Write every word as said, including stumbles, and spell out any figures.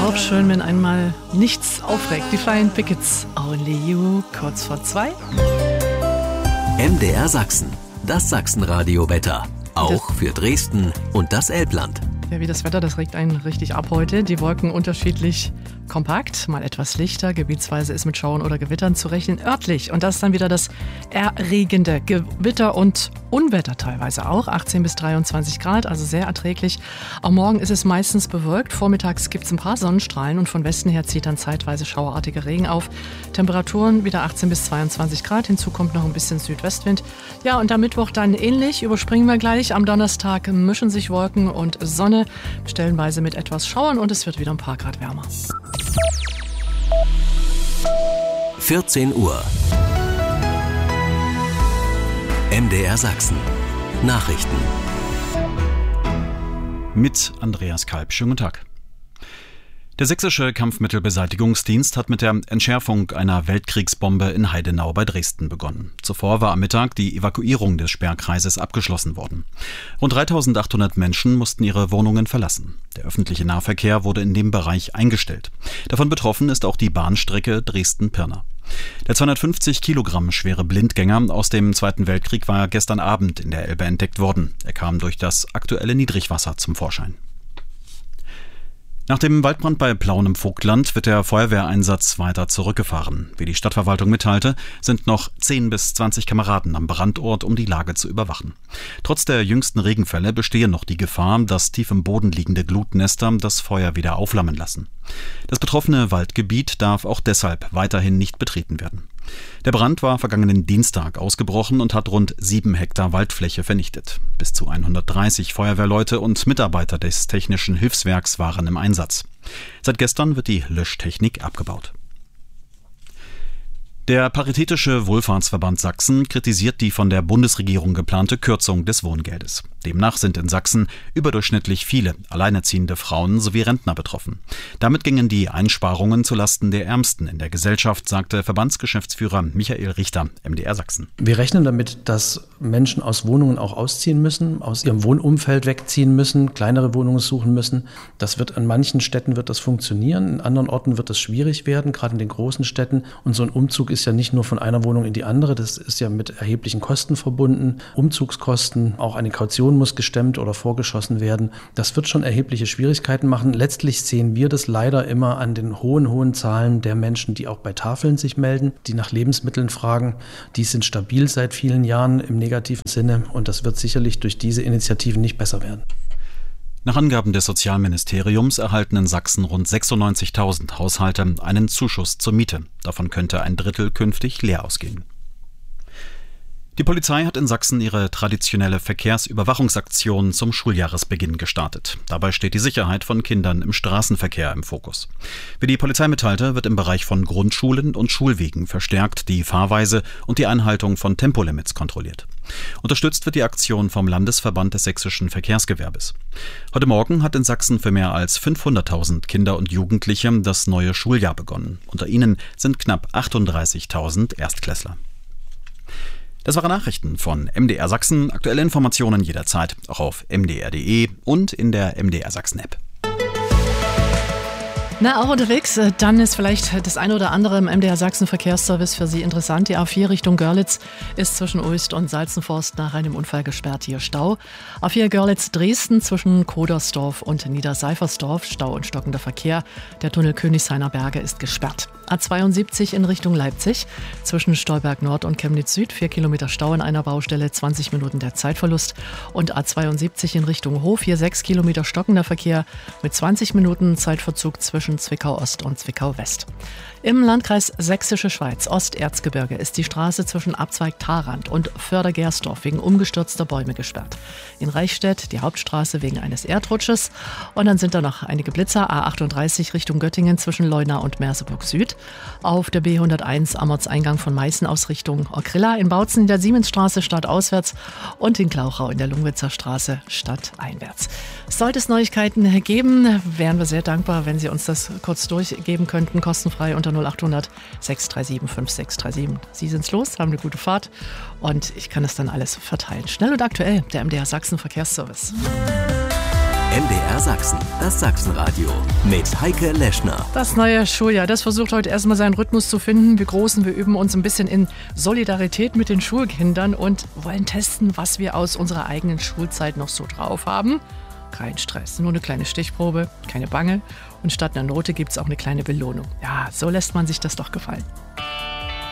Auch schön, wenn einmal nichts aufregt. Die Flying Pickets, Only You, kurz vor zwei. M D R Sachsen, das Sachsenradio-Wetter. Auch für Dresden und das Elbland. Ja, wie das Wetter, das regt einen richtig ab heute. Die Wolken unterschiedlich kompakt, mal etwas lichter. Gebietsweise ist mit Schauern oder Gewittern zu rechnen, örtlich. Und das ist dann wieder das erregende Gewitter und Unwetter teilweise auch. achtzehn bis dreiundzwanzig Grad, also sehr erträglich. Auch morgen ist es meistens bewölkt. Vormittags gibt es ein paar Sonnenstrahlen und von Westen her zieht dann zeitweise schauerartiger Regen auf. Temperaturen wieder achtzehn bis zweiundzwanzig Grad. Hinzu kommt noch ein bisschen Südwestwind. Ja, und am Mittwoch dann ähnlich. Überspringen wir gleich. Am Donnerstag mischen sich Wolken und Sonne. Stellenweise mit etwas Schauern und es wird wieder ein paar Grad wärmer. vierzehn Uhr. M D R Sachsen. Nachrichten. Mit Andreas Kalb. Schönen guten Tag. Der sächsische Kampfmittelbeseitigungsdienst hat mit der Entschärfung einer Weltkriegsbombe in Heidenau bei Dresden begonnen. Zuvor war am Mittag die Evakuierung des Sperrkreises abgeschlossen worden. Rund dreitausendachthundert Menschen mussten ihre Wohnungen verlassen. Der öffentliche Nahverkehr wurde in dem Bereich eingestellt. Davon betroffen ist auch die Bahnstrecke Dresden-Pirna. Der zweihundertfünfzig Kilogramm schwere Blindgänger aus dem Zweiten Weltkrieg war gestern Abend in der Elbe entdeckt worden. Er kam durch das aktuelle Niedrigwasser zum Vorschein. Nach dem Waldbrand bei Plauen im Vogtland wird der Feuerwehreinsatz weiter zurückgefahren. Wie die Stadtverwaltung mitteilte, sind noch zehn bis zwanzig Kameraden am Brandort, um die Lage zu überwachen. Trotz der jüngsten Regenfälle bestehe noch die Gefahr, dass tief im Boden liegende Glutnester das Feuer wieder aufflammen lassen. Das betroffene Waldgebiet darf auch deshalb weiterhin nicht betreten werden. Der Brand war vergangenen Dienstag ausgebrochen und hat rund sieben Hektar Waldfläche vernichtet. Bis zu hundertdreißig Feuerwehrleute und Mitarbeiter des Technischen Hilfswerks waren im Einsatz. Seit gestern wird die Löschtechnik abgebaut. Der Paritätische Wohlfahrtsverband Sachsen kritisiert die von der Bundesregierung geplante Kürzung des Wohngeldes. Demnach sind in Sachsen überdurchschnittlich viele alleinerziehende Frauen sowie Rentner betroffen. Damit gingen die Einsparungen zulasten der Ärmsten in der Gesellschaft, sagte Verbandsgeschäftsführer Michael Richter, M D R Sachsen. Wir rechnen damit, dass Menschen aus Wohnungen auch ausziehen müssen, aus ihrem Wohnumfeld wegziehen müssen, kleinere Wohnungen suchen müssen. Das wird an manchen Städten wird das funktionieren, in anderen Orten wird es schwierig werden, gerade in den großen Städten. Und so ein Umzug ist ja nicht nur von einer Wohnung in die andere, das ist ja mit erheblichen Kosten verbunden. Umzugskosten, auch eine Kaution muss gestemmt oder vorgeschossen werden. Das wird schon erhebliche Schwierigkeiten machen. Letztlich sehen wir das leider immer an den hohen, hohen Zahlen der Menschen, die auch bei Tafeln sich melden, die nach Lebensmitteln fragen. Die sind stabil seit vielen Jahren im negativen Sinne und das wird sicherlich durch diese Initiativen nicht besser werden. Nach Angaben des Sozialministeriums erhalten in Sachsen rund sechsundneunzigtausend Haushalte einen Zuschuss zur Miete. Davon könnte ein Drittel künftig leer ausgehen. Die Polizei hat in Sachsen ihre traditionelle Verkehrsüberwachungsaktion zum Schuljahresbeginn gestartet. Dabei steht die Sicherheit von Kindern im Straßenverkehr im Fokus. Wie die Polizei mitteilte, wird im Bereich von Grundschulen und Schulwegen verstärkt die Fahrweise und die Einhaltung von Tempolimits kontrolliert. Unterstützt wird die Aktion vom Landesverband des sächsischen Verkehrsgewerbes. Heute Morgen hat in Sachsen für mehr als fünfhunderttausend Kinder und Jugendliche das neue Schuljahr begonnen. Unter ihnen sind knapp achtunddreißigtausend Erstklässler. Das waren Nachrichten von M D R Sachsen. Aktuelle Informationen jederzeit auch auf m d r punkt d e und in der M D R Sachsen App. Na, auch unterwegs, dann ist vielleicht das eine oder andere im M D R Sachsen Verkehrsservice für Sie interessant. Die A vier Richtung Görlitz ist zwischen Oest und Salzenforst nach einem Unfall gesperrt. Hier Stau. A vier Görlitz-Dresden zwischen Kodersdorf und Niederseifersdorf. Stau und stockender Verkehr. Der Tunnel Königshainer Berge ist gesperrt. A zweiundsiebzig in Richtung Leipzig zwischen Stolberg Nord und Chemnitz Süd. Vier Kilometer Stau in einer Baustelle, zwanzig Minuten der Zeitverlust. Und A zweiundsiebzig in Richtung Hof. Hier sechs Kilometer stockender Verkehr mit zwanzig Minuten Zeitverzug zwischen Zwickau Ost und Zwickau West. Im Landkreis Sächsische Schweiz, Osterzgebirge, ist die Straße zwischen Abzweig Tharand und Förder-Gersdorf wegen umgestürzter Bäume gesperrt. In Reichstätt die Hauptstraße wegen eines Erdrutsches. Und dann sind da noch einige Blitzer. A achtunddreißig Richtung Göttingen zwischen Leuna und Merseburg Süd. Auf der B hunderteins am Ortseingang von Meißen aus Richtung Orkrilla. In Bautzen in der Siemensstraße stadtauswärts und in Glauchau in der Lungwitzer Straße stadteinwärts. Sollte es Neuigkeiten geben, wären wir sehr dankbar, wenn Sie uns das kurz durchgeben könnten, kostenfrei unter null achthundert sechs drei sieben fünf sechs drei sieben. Sie sind's los, haben eine gute Fahrt und ich kann es dann alles verteilen. Schnell und aktuell, der M D R Sachsen Verkehrsservice. M D R Sachsen, das Sachsenradio mit Heike Leschner. Das neue Schuljahr, das versucht heute erstmal seinen Rhythmus zu finden. Wir Großen, wir üben uns ein bisschen in Solidarität mit den Schulkindern und wollen testen, was wir aus unserer eigenen Schulzeit noch so drauf haben. Kein Stress, nur eine kleine Stichprobe, keine Bange. Und statt einer Note gibt es auch eine kleine Belohnung. Ja, so lässt man sich das doch gefallen.